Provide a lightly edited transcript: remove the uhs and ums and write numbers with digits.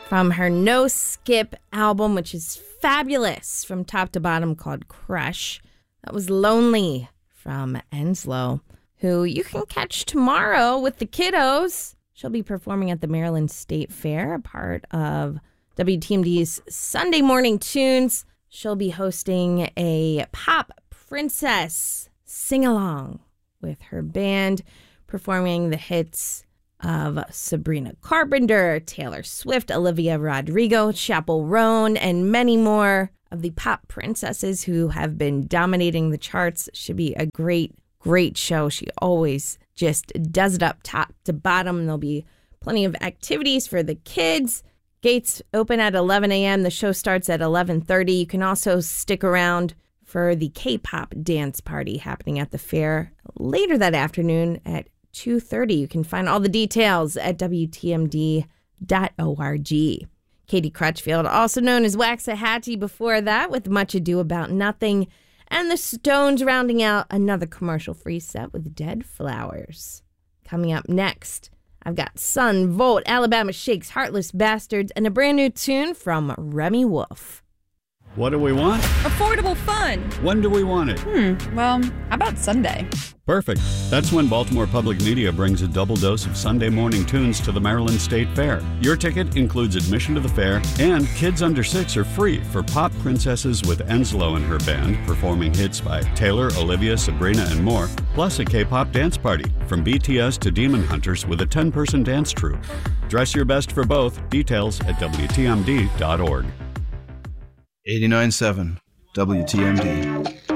from her No Skip album, which is fabulous from top to bottom, called Crush. That was Lonely from Enslow, who you can catch tomorrow with the kiddos. She'll be performing at the Maryland State Fair, a part of WTMD's Sunday Morning Tunes. She'll be hosting a Pop Princess sing-along with her band, performing the hits of Sabrina Carpenter, Taylor Swift, Olivia Rodrigo, Chappell Roan, and many more of the pop princesses who have been dominating the charts. Should be a great show. She always just does it up top to bottom. There'll be plenty of activities for the kids. Gates open at 11 a.m. The show starts at 11:30. You can also stick around for the K-pop dance party happening at the fair later that afternoon at 2:30. You can find all the details at WTMD.org. Katie Crutchfield, also known as Waxahachie before that, with Much Ado About Nothing, and the Stones rounding out another commercial-free set with Dead Flowers. Coming up next, I've got Sun Volt, Alabama Shakes, Heartless Bastards, and a brand new tune from Remy Wolf. What do we want? Affordable fun. When do we want it? Well, how about Sunday? Perfect. That's when Baltimore Public Media brings a double dose of Sunday morning tunes to the Maryland State Fair. Your ticket includes admission to the fair, and kids under 6 are free for Pop Princesses with Enslow and her band, performing hits by Taylor, Olivia, Sabrina, and more, plus a K-pop dance party, from BTS to Demon Hunters with a 10-person dance troupe. Dress your best for both. Details at WTMD.org. 89.7 WTMD.